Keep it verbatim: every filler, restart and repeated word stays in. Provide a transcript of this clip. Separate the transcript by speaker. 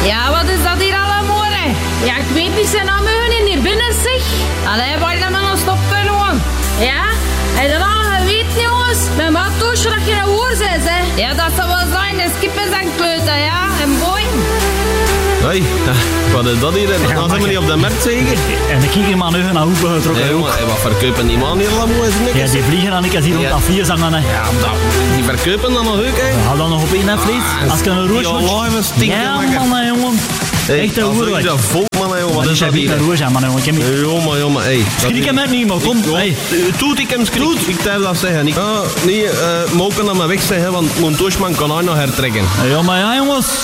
Speaker 1: Ja, wat is dat hier allemaal, hè? Ja, ik weet niet zijn namen in hier binnen, zeg. Allee, waar dan maar nog stoppen, gewoon. Ja? En dan al geweten, jongens, met wat toosje dat je een hoer bent, hè? Ja, dat zal wel zijn. De skippen zijn kleuten, ja? En boy.
Speaker 2: Hoi, wat is dat hier? Dan ja, zijn we niet op de markt, zeker?
Speaker 3: En dan kijk je maar nu naar hoeven getrokken.
Speaker 2: Nee, jongen, wat verkopen die man hier allemaal?
Speaker 3: Ja, die vliegen dan ik als hier ja. Op dat vier zangen. Hè.
Speaker 2: Ja, dat, die verkopen dan nog ook, hè?
Speaker 3: Ja, dan nog op één vlees. Ah, als je een roos moet. Ja, man, jongen.
Speaker 2: Hey,
Speaker 3: echt een hoer.
Speaker 2: Ja, vol, man, jongen. Wat is dat hier?
Speaker 3: Een roos, man, jongen.
Speaker 2: Jongen, jongen, hé.
Speaker 3: Schrik hem uit niet, maar kom.
Speaker 2: Toet, ik hem schrik. Ik tel dat zeggen. Ah, nee, mogen dat maar weg zeggen, want mijn toosman kan hij nog hertrekken.
Speaker 3: Ja, maar ja, jongens.